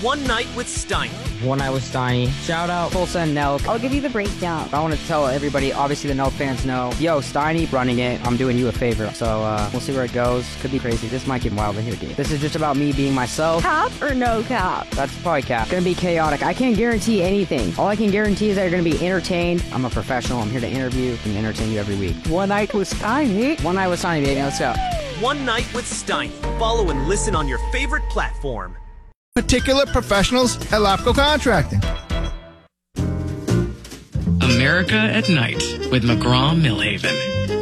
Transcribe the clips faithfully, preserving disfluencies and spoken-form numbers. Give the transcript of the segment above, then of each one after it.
One Night with Steiny. One Night with Steiny. Shout out Tulsa and Nelk. I'll give you the breakdown. I want to tell everybody, obviously the Nelk fans know, yo, Steiny running it. I'm doing you a favor. So uh, we'll see where it goes. Could be crazy. This might get wild in here, dude. This is just about me being myself. Cap or no cap? That's probably cap. Gonna be chaotic. I can't guarantee anything. All I can guarantee is that you're gonna be entertained. I'm a professional. I'm here to interview and entertain you every week. One Night with Steiny. One Night with Steiny, baby. Let's go. One Night with Steiny. Follow and listen on your favorite platform. Particular professionals at Lopco Contracting. America at Night with McGraw-Millhaven.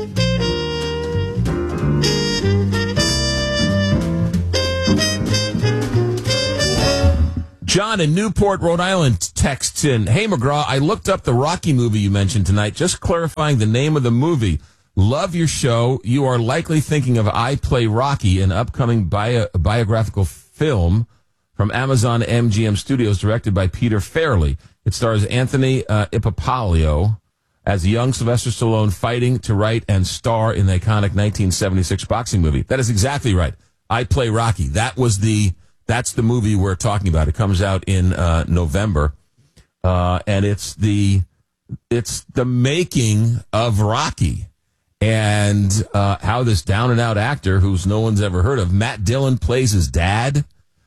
John in Newport, Rhode Island texts in, hey, McGraw, I looked up the Rocky movie you mentioned tonight, just clarifying the name of the movie. Love your show. You are likely thinking of I Play Rocky, an upcoming bio- biographical film from Amazon M G M Studios, directed by Peter Farrelly. It stars Anthony uh, Ippolito as young Sylvester Stallone fighting to write and star in the iconic nineteen seventy-six boxing movie. That is exactly right. I Play Rocky. That was the that's the movie we're talking about. It comes out in uh, November, uh, and it's the it's the making of Rocky and uh, how this down and out actor, who's no one's ever heard of, Matt Dillon, plays his dad.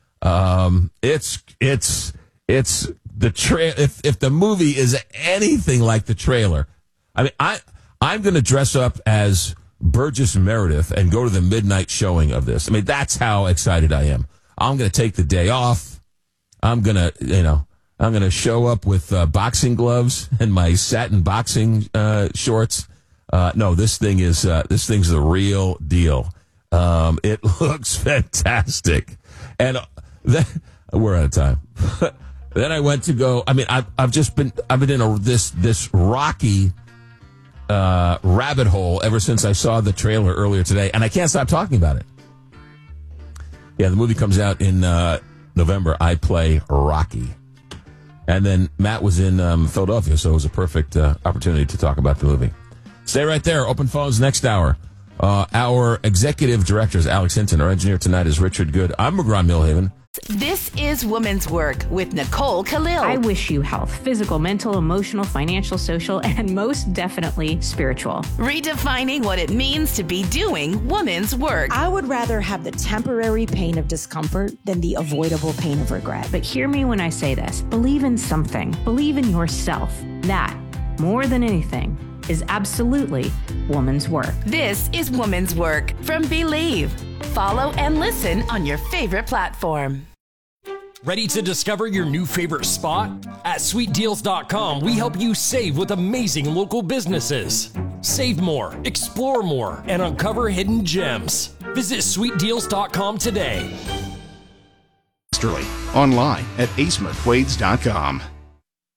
Um, it's, it's, it's the tra- if, if the movie is anything like the trailer, I mean, I, I'm going to dress up as Burgess Meredith and go to the midnight showing of this. I mean, that's how excited I am. I'm going to take the day off. I'm going to, you know, I'm going to show up with uh, boxing gloves and my satin boxing, uh, shorts. Uh, no, this thing is, uh, this thing's the real deal. Um, it looks fantastic. And, Then, we're out of time. Then I went to go. I mean, I've I've just been I've been in a, this this Rocky uh, rabbit hole ever since I saw the trailer earlier today, and I can't stop talking about it. Yeah, the movie comes out in uh, November. I Play Rocky, and then Matt was in um, Philadelphia, so it was a perfect uh, opportunity to talk about the movie. Stay right there. Open phones next hour. Uh, our executive director is Alex Hinton. Our engineer tonight is Richard Good. I'm McGraw-Millhaven. This is Women's Work with Nicole Khalil. I wish you health, physical, mental, emotional, financial, social, and most definitely spiritual. Redefining what it means to be doing women's work. I would rather have the temporary pain of discomfort than the avoidable pain of regret. But hear me when I say this. Believe in something. Believe in yourself. That, more than anything, is absolutely woman's work. This is Woman's Work from Believe. Follow and listen on your favorite platform. Ready to discover your new favorite spot? At sweet deals dot com, we help you save with amazing local businesses. Save more, explore more, and uncover hidden gems. Visit sweet deals dot com today. Online at ace mcquades dot com.